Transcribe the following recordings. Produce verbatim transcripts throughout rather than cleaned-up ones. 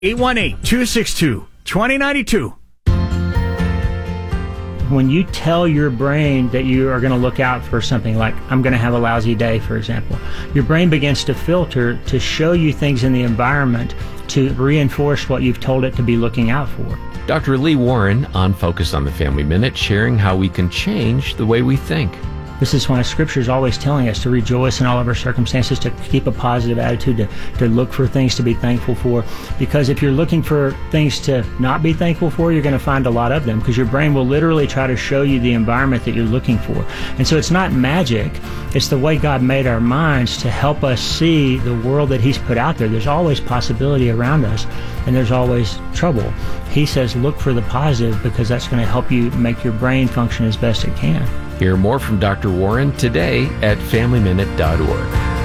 eight one eight, two six two, two zero nine two. When you tell your brain that you are going to look out for something like, I'm going to have a lousy day, for example, your brain begins to filter to show you things in the environment to reinforce what you've told it to be looking out for. Doctor Lee Warren on Focus on the Family Minute, sharing how we can change the way we think. This is why Scripture is always telling us to rejoice in all of our circumstances, to keep a positive attitude, to, to look for things to be thankful for. Because if you're looking for things to not be thankful for, you're going to find a lot of them, because your brain will literally try to show you the environment that you're looking for. And so it's not magic. It's the way God made our minds to help us see the world that He's put out there. There's always possibility around us, and there's always trouble. He says look for the positive, because that's going to help you make your brain function as best it can. Hear more from Doctor Warren today at family minute dot org.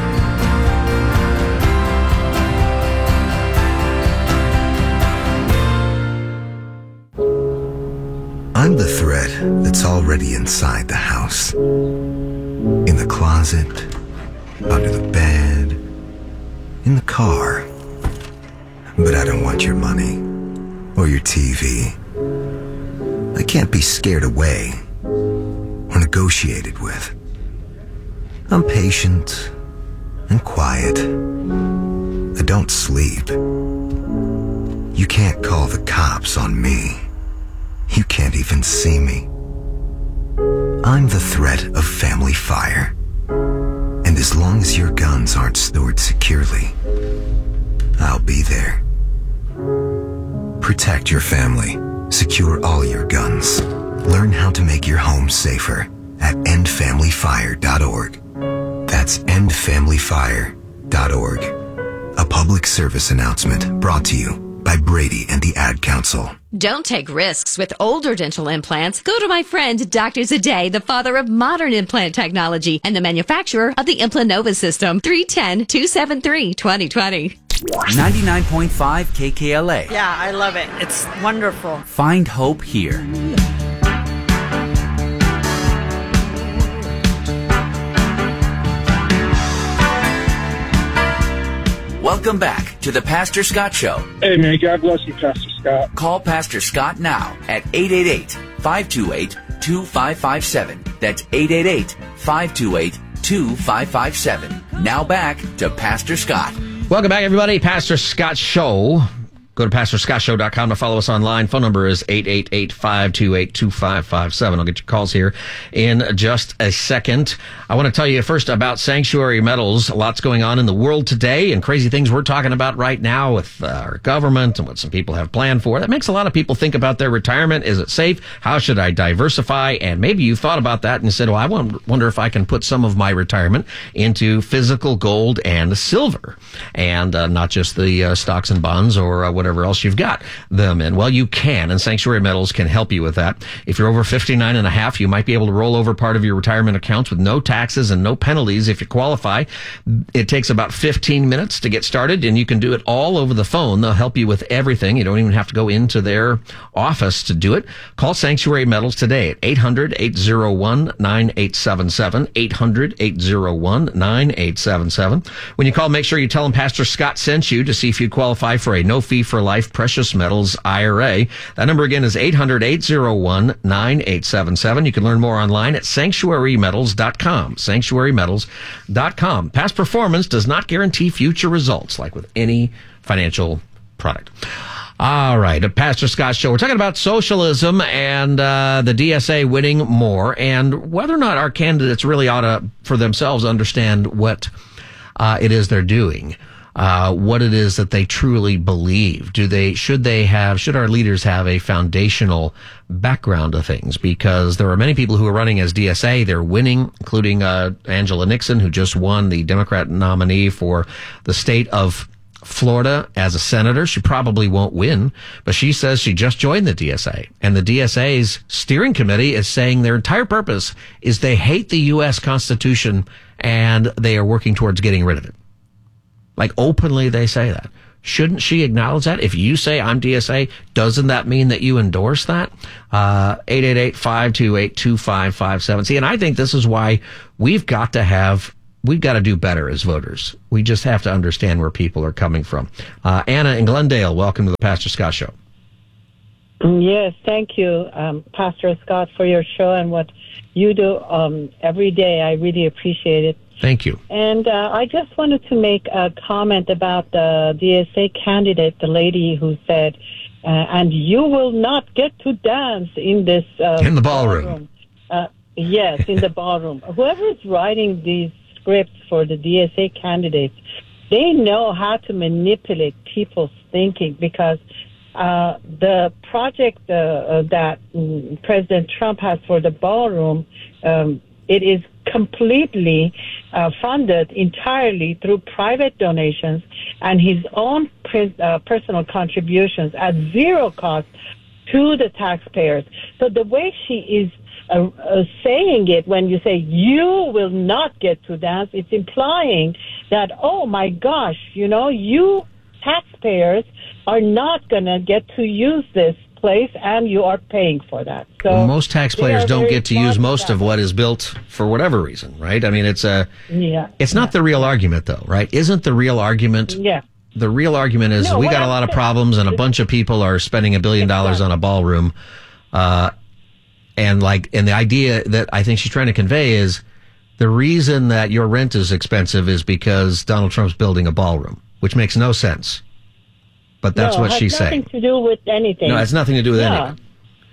I'm the thread that's already inside the house. In the closet, under the bed, in the car. But I don't want your money or your T V. I can't be scared away or negotiated with. I'm patient and quiet. I don't sleep. You can't call the cops on me. You can't even see me. I'm the threat of family fire. And as long as your guns aren't stored securely, I'll be there. Protect your family. Secure all your guns. Learn how to make your home safer at end family fire dot org. That's end family fire dot org. A public service announcement brought to you by Brady and the Ad Council. Don't take risks with older dental implants. Go to my friend Doctor Zaday, the father of modern implant technology and the manufacturer of the Implanova system. three one zero, two seven three, two zero two zero. ninety-nine point five K K L A. Yeah, I love it. It's wonderful. Find hope here. Welcome back to the Pastor Scott Show. Hey, man, God bless you, Pastor Scott. Call Pastor Scott now at eight eight eight, five two eight, two five five seven. That's eight eight eight, five two eight, two five five seven. Now back to Pastor Scott. Welcome back, everybody. Pastor Scott Show. Go to pastor scott show dot com to follow us online. Phone number is eight eight eight, five two eight, two five five seven. I'll get your calls here in just a second. I want to tell you first about Sanctuary Metals. Lots going on in the world today and crazy things we're talking about right now with uh, our government and what some people have planned for. That makes a lot of people think about their retirement. Is it safe? How should I diversify? And maybe you thought about that and said, well, I wonder if I can put some of my retirement into physical gold and silver and uh, not just the uh, stocks and bonds or uh, whatever else you've got them in. Well, you can, and Sanctuary Metals can help you with that. If you're over fifty-nine and a half, you might be able to roll over part of your retirement accounts with no taxes and no penalties if you qualify. It takes about fifteen minutes to get started, and you can do it all over the phone. They'll help you with everything. You don't even have to go into their office to do it. Call Sanctuary Metals today at eight hundred, eight oh one, nine eight seven seven, eight hundred, eight oh one, nine eight seven seven. When you call, make sure you tell them Pastor Scott sent you to see if you qualify for a no-fee-for-life precious metals I R A. That number again is eight hundred, eight oh one, nine eight seven seven. You can learn more online at sanctuary metals dot com. sanctuary metals dot com. Past performance does not guarantee future results, like with any financial product. All right, a Pastor Scott Show. We're talking about socialism and uh, the D S A winning more, and whether or not our candidates really ought to, for themselves, understand what uh, it is they're doing. Uh, what it is that they truly believe. Do they, should they have, should our leaders have a foundational background of things? Because there are many people who are running as D S A. They're winning, including, uh, Angela Nixon, who just won the Democrat nominee for the state of Florida as a senator. She probably won't win, but she says she just joined the D S A. And the D S A's steering committee is saying their entire purpose is they hate the U S Constitution and they are working towards getting rid of it. Like, openly they say that. Shouldn't she acknowledge that? If you say I'm D S A, doesn't that mean that you endorse that? Uh, eight eight eight, five two eight, two five five seven. See, and I think this is why we've got to have we've got to do better as voters. We just have to understand where people are coming from. Uh, Anna in Glendale, welcome to the Pastor Scott Show. Yes, thank you, um, Pastor Scott, for your show and what you do um, every day. I really appreciate it. Thank you. And uh, I just wanted to make a comment about the D S A candidate, the lady who said, uh, and you will not get to dance in this uh, in the ballroom. ballroom. Uh, yes, in the ballroom. Whoever is writing these scripts for the D S A candidates, they know how to manipulate people's thinking, because uh, the project uh, uh, that um, President Trump has for the ballroom, um, it is completely uh, funded entirely through private donations and his own pre- uh, personal contributions at zero cost to the taxpayers. So the way she is uh, uh, saying it, when you say you will not get to dance, it's implying that, oh my gosh, you know, you taxpayers are not going to get to use this place, and you are paying for that. So well, most taxpayers don't get to use most of what is built for whatever reason, right? I mean, it's a, yeah, it's not yeah. the real argument, though, right? Isn't the real argument? Yeah. The real argument is No, we what got a I'm lot of saying- problems, and a bunch of people are spending a billion dollars on a ballroom, uh, and like, and the idea that I think she's trying to convey is the reason that your rent is expensive is because Donald Trump's building a ballroom, which makes no sense. But that's no, what it has she's nothing saying. to do with anything. No, it has nothing to do with yeah. anything.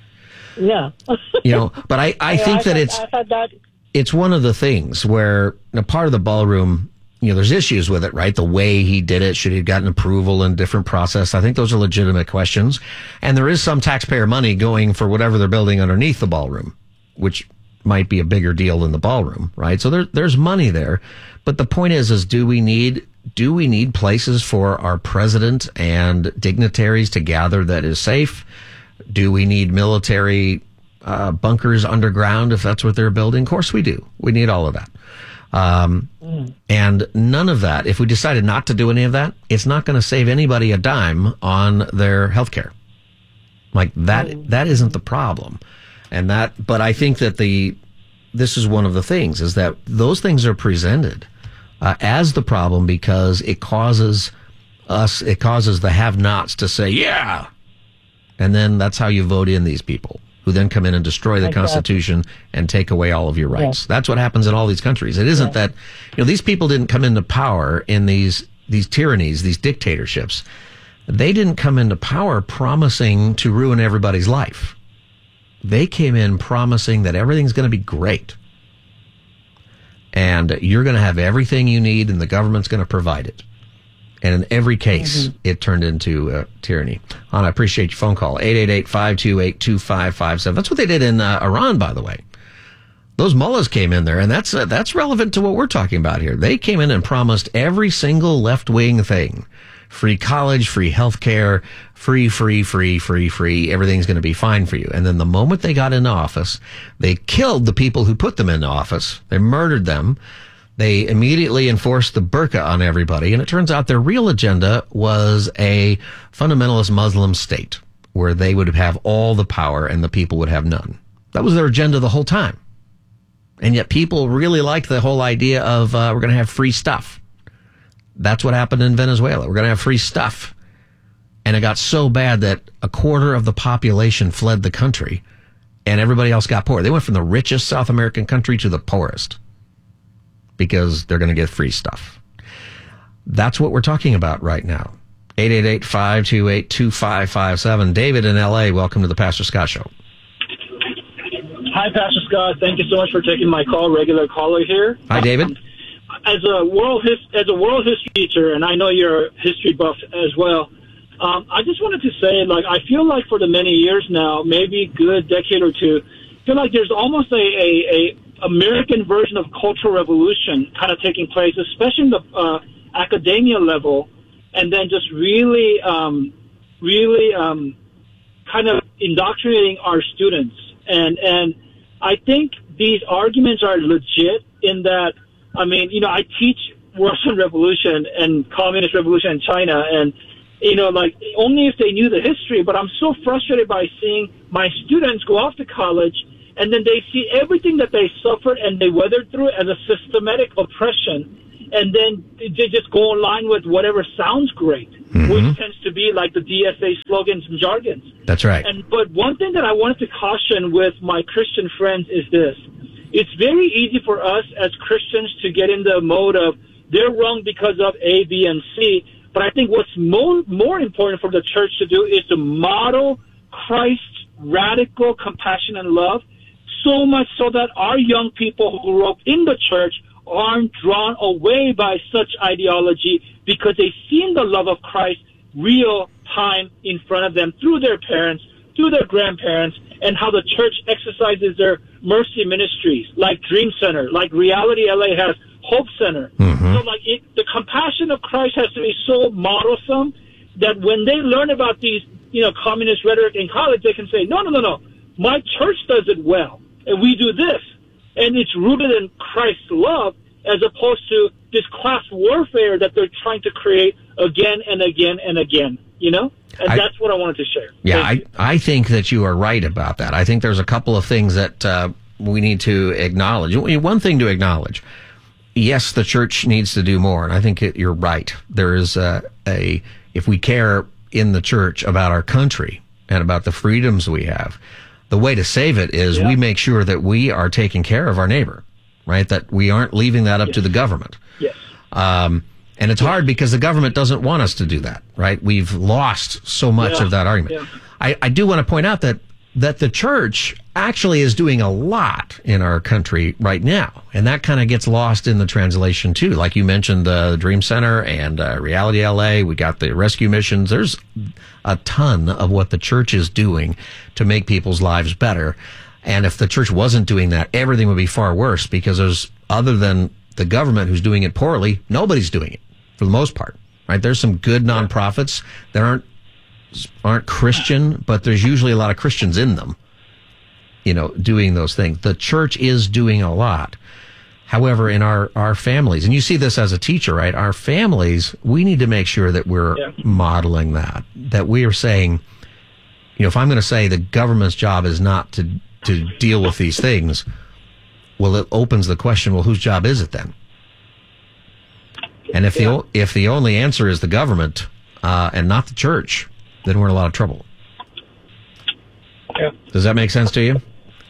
No. You know, but I, I Yeah, think I that thought- it's I thought that, it's one of the things where you know, part of the ballroom, you know, there's issues with it, right? The way he did it, should he have gotten approval and different process? I think those are legitimate questions. And there is some taxpayer money going for whatever they're building underneath the ballroom, which might be a bigger deal than the ballroom, right? So there, there's money there. But the point is, is do we need, do we need places for our president and dignitaries to gather that is safe? Do we need military uh, bunkers underground if that's what they're building? Of course we do. We need all of that. Um, mm. And none of that, if we decided not to do any of that, it's not going to save anybody a dime on their health care. Like that, mm. that isn't the problem. And that, but I think that the, this is one of the things is that those things are presented uh, as the problem because it causes us, it causes the have-nots to say, yeah. And then that's how you vote in these people who then come in and destroy the exactly. Constitution and take away all of your rights. Yeah. That's what happens in all these countries. It isn't yeah. that, you know, these people didn't come into power in these, these tyrannies, these dictatorships. They didn't come into power promising to ruin everybody's life. They came in promising that everything's going to be great. And you're going to have everything you need and the government's going to provide it. And in every case, mm-hmm. it turned into uh, tyranny. Anna, I appreciate your phone call. eight eight eight, five two eight, two five five seven. That's what they did in uh, Iran, by the way. Those mullahs came in there, and that's uh, that's relevant to what we're talking about here. They came in and promised every single left-wing thing. Free college, free health care, free, free, free, free, free. Everything's going to be fine for you. And then the moment they got into office, they killed the people who put them into office. They murdered them. They immediately enforced the burqa on everybody, and it turns out their real agenda was a fundamentalist Muslim state where they would have all the power and the people would have none. That was their agenda the whole time. And yet people really liked the whole idea of uh, we're going to have free stuff. That's what happened in Venezuela. We're going to have free stuff. And it got so bad that a quarter of the population fled the country, and everybody else got poor. They went from the richest South American country to the poorest. Because they're going to get free stuff. That's what we're talking about right now. eight eight eight, five two eight, two five five seven. David in L A, welcome to the Pastor Scott Show. Hi, Pastor Scott. Thank you so much for taking my call. Regular caller here. Hi, David. Um, as a world his, as a world history teacher, and I know you're a history buff as well, um, I just wanted to say, like, I feel like for the many years now, maybe good decade or two, I feel like there's almost a, a, a American version of cultural revolution kind of taking place, especially in the uh, academia level, and then just really, um, really um, kind of indoctrinating our students. And and I think these arguments are legit in that, I mean, you know, I teach Russian Revolution and Communist Revolution in China, and, you know, like, only if they knew the history, but I'm so frustrated by seeing my students go off to college and then they see everything that they suffered and they weathered through as a systematic oppression, and then they just go in line with whatever sounds great, mm-hmm. which tends to be like the D S A slogans and jargons. That's right. And but one thing that I wanted to caution with my Christian friends is this. It's very easy for us as Christians to get in the mode of they're wrong because of A, B, and C. But I think what's more, more important for the church to do is to model Christ's radical compassion and love, so much so that our young people who grew up in the church aren't drawn away by such ideology because they've seen the love of Christ real time in front of them through their parents, through their grandparents, and how the church exercises their mercy ministries like Dream Center, like Reality L A has Hope Center. Mm-hmm. So like it, the compassion of Christ has to be so modelsome that when they learn about these, you know, communist rhetoric in college, they can say, no, no, no, no, my church does it well, and we do this. And it's rooted in Christ's love as opposed to this class warfare that they're trying to create again and again and again, you know? And I, that's what I wanted to share. Yeah, I, I think that you are right about that. I think there's a couple of things that uh, we need to acknowledge. One thing to acknowledge, yes, the church needs to do more, and I think it, you're right. There is a, a, if we care in the church about our country and about the freedoms we have, the way to save it is yeah. we make sure that we are taking care of our neighbor, right? That we aren't leaving that up yes. to the government. Yes. Um, and it's yes. hard because the government doesn't want us to do that, right? We've lost so much yeah. of that argument. Yeah. I, I do want to point out that that the church actually is doing a lot in our country right now. And that kind of gets lost in the translation too. Like you mentioned, uh, the Dream Center and uh, Reality L A, we got the rescue missions. There's a ton of what the church is doing to make people's lives better. And if the church wasn't doing that, everything would be far worse because there's, other than the government who's doing it poorly, nobody's doing it for the most part, right? There's some good nonprofits that aren't aren't Christian, but there's usually a lot of Christians in them, you know, doing those things. The church is doing a lot. However, in our, our families, and you see this as a teacher, right? Our families, we need to make sure that we're yeah. modeling that, that we are saying, you know, if I'm going to say the government's job is not to, to deal with these things, well, it opens the question, well, whose job is it then? And if yeah. the, if the only answer is the government, uh, and not the church, then we're in a lot of trouble. Yeah. Does that make sense to you?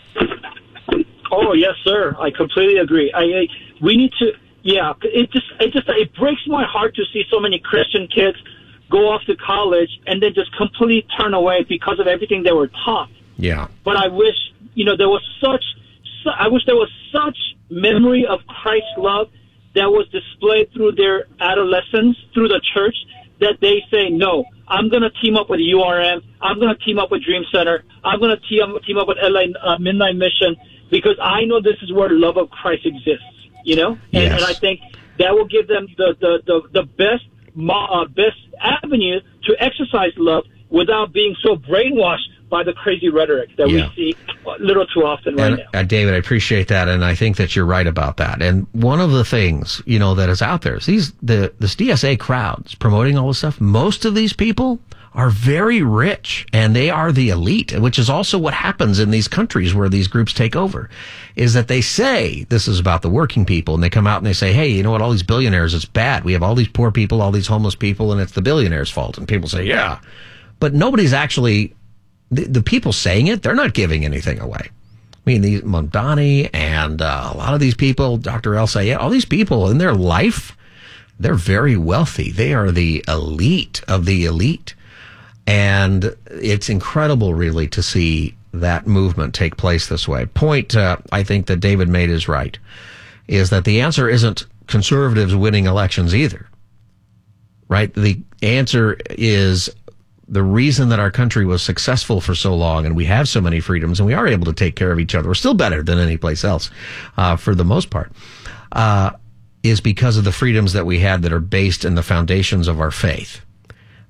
Oh yes, sir. I completely agree. I, I we need to. Yeah, it just it just it breaks my heart to see so many Christian kids go off to college and then just completely turn away because of everything they were taught. Yeah. But I wish you know there was such. I wish there was such memory of Christ's love that was displayed through their adolescence, through the church, that they say, no, I'm going to team up with U R M. I'm going to team up with Dream Center. I'm going to team, team up with L A uh, Midnight Mission because I know this is where the love of Christ exists, you know? And, yes. and I think that will give them the, the, the, the best, uh, best avenue to exercise love without being so brainwashed by the crazy rhetoric that yeah. we see a little too often right and, now. Uh, David, I appreciate that, and I think that you're right about that. And one of the things, you know, that is out there is these the this D S A crowds promoting all this stuff. Most of these people are very rich, and they are the elite, which is also what happens in these countries where these groups take over, is that they say this is about the working people, and they come out and they say, hey, you know what, all these billionaires, it's bad. We have all these poor people, all these homeless people, and it's the billionaires' fault. And people say, yeah. But nobody's actually... The, the people saying it, they're not giving anything away. I mean, these Mondani and uh, a lot of these people, Doctor El Sayed, all these people in their life, they're very wealthy. They are the elite of the elite. And it's incredible, really, to see that movement take place this way. Point, uh, I think, that David made is right, is that the answer isn't conservatives winning elections either, right? The answer is... the reason that our country was successful for so long and we have so many freedoms and we are able to take care of each other, we're still better than any place else, uh, for the most part, uh, is because of the freedoms that we had that are based in the foundations of our faith.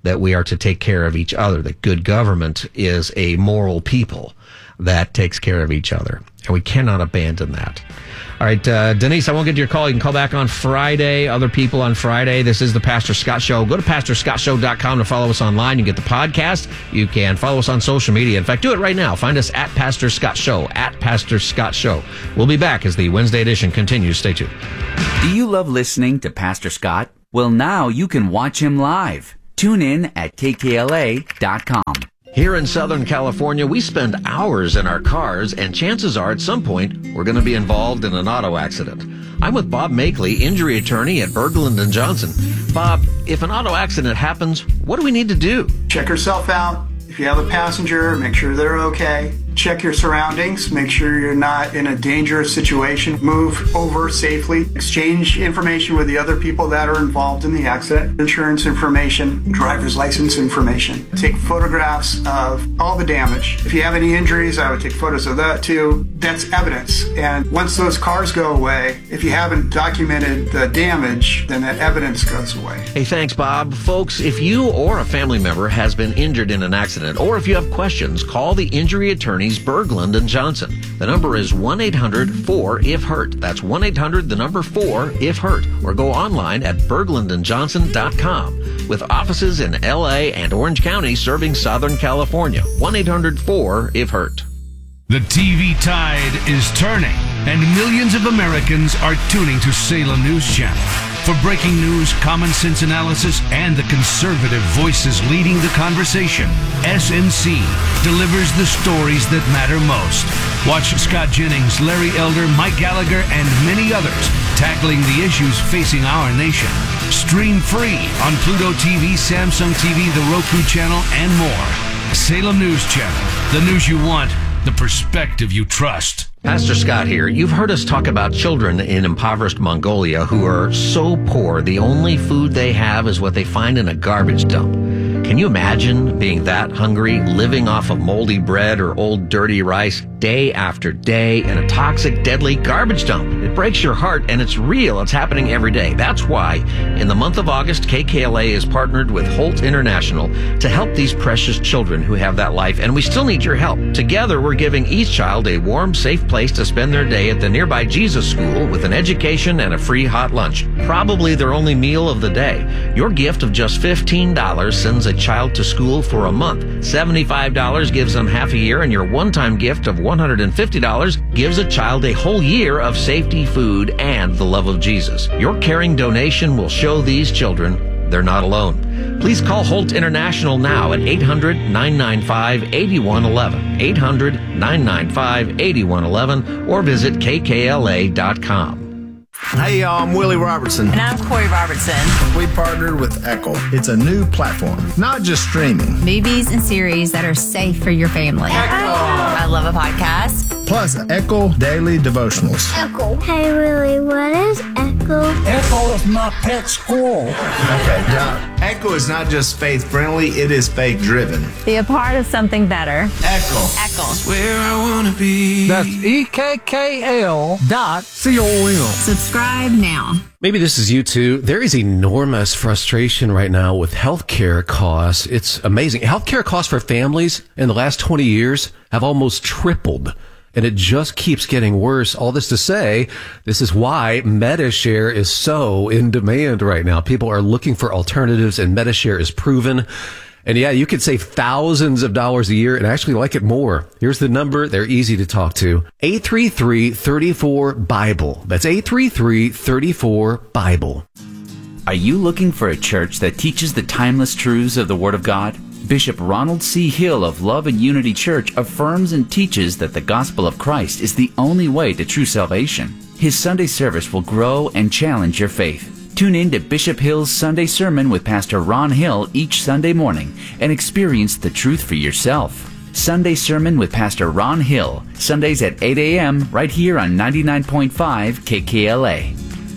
that we are to take care of each other, that good government is a moral people that takes care of each other. And we cannot abandon that. All right, uh, Denise, I won't get to your call. You can call back on Friday. Other people on Friday. This is the Pastor Scott Show. Go to pastor scott show dot com to follow us online. You can get the podcast. You can follow us on social media. In fact, do it right now. Find us at Pastor Scott Show, at Pastor Scott Show. We'll be back as the Wednesday edition continues. Stay tuned. Do you love listening to Pastor Scott? Well, now you can watch him live. Tune in at K K L A dot com. Here in Southern California, we spend hours in our cars, and chances are at some point we're going to be involved in an auto accident. I'm with Bob Makeley, injury attorney at Berglund and Johnson. Bob, if an auto accident happens, what do we need to do? Check yourself out. If you have a passenger, make sure they're okay. Check your surroundings. Make sure you're not in a dangerous situation. Move over safely. Exchange information with the other people that are involved in the accident. Insurance information, driver's license information. Take photographs of all the damage. If you have any injuries, I would take photos of that too. That's evidence. And once those cars go away, if you haven't documented the damage, then that evidence goes away. Hey, thanks, Bob. Folks, if you or a family member has been injured in an accident, or if you have questions, call the injury attorney Berglund and Johnson. The number is one eight hundred four I F hurt. That's one eight hundred, the number four, I F hurt. Or go online at berglund and johnson dot com. With offices in L A and Orange County serving Southern California. one eight hundred four I F hurt. The T V tide is turning, and millions of Americans are tuning to Salem News Channel. For breaking news, common sense analysis, and the conservative voices leading the conversation, S N C delivers the stories that matter most. Watch Scott Jennings, Larry Elder, Mike Gallagher, and many others tackling the issues facing our nation. Stream free on Pluto T V, Samsung T V, the Roku channel, and more. Salem News Channel, the news you want, the perspective you trust. Pastor Scott here. You've heard us talk about children in impoverished Mongolia who are so poor the only food they have is what they find in a garbage dump. Can you imagine being that hungry, living off of moldy bread or old dirty rice day after day in a toxic, deadly garbage dump? It breaks your heart, and it's real. It's happening every day. That's why in the month of August, K K L A is partnered with Holt International to help these precious children who have that life, and we still need your help. Together, we're giving each child a warm, safe place to spend their day at the nearby Jesus School with an education and a free hot lunch. Probably their only meal of the day. Your gift of just fifteen dollars sends a child to school for a month. seventy-five dollars gives them half a year, and your one-time gift of one hundred fifty dollars gives a child a whole year of safety, food, and the love of Jesus. Your caring donation will show these children they're not alone. Please call Holt International now at eight hundred, nine nine five, eight one one one, eight hundred, nine nine five, eight one one one, or visit K K L A dot com. Hey, y'all, I'm Willie Robertson. And I'm Corey Robertson. We partnered with Echo. It's a new platform, not just streaming. Movies and series that are safe for your family. Echo! I love a podcast. Plus, Echo Daily Devotionals. Echo. Hey, Willie, what is Echo? Echo is my pet squirrel. Okay, now, Echo is not just faith-friendly, it is faith-driven. Be a part of something better. Echo. Echo. Where I want to be. That's E K K L dot C O M. Subscribe now. Maybe this is you too. There is enormous frustration right now with healthcare costs. It's amazing. Healthcare costs for families in the last twenty years have almost tripled, and it just keeps getting worse. All this to say, this is why Medi-Share is so in demand right now. People are looking for alternatives, and Medi-Share is proven. And yeah, you could save thousands of dollars a year and actually like it more. Here's the number. They're easy to talk to. eight three three, three four, Bible. That's eight three three, three four, Bible. Are you looking for a church that teaches the timeless truths of the Word of God? Bishop Ronald C. Hill of Love and Unity Church affirms and teaches that the gospel of Christ is the only way to true salvation. His Sunday service will grow and challenge your faith. Tune in to Bishop Hill's Sunday Sermon with Pastor Ron Hill each Sunday morning and experience the truth for yourself. Sunday Sermon with Pastor Ron Hill, Sundays at eight a.m. right here on ninety-nine point five K K L A.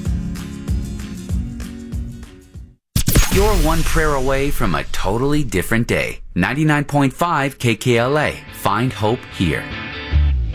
You're one prayer away from a totally different day. ninety-nine point five K K L A. Find hope here.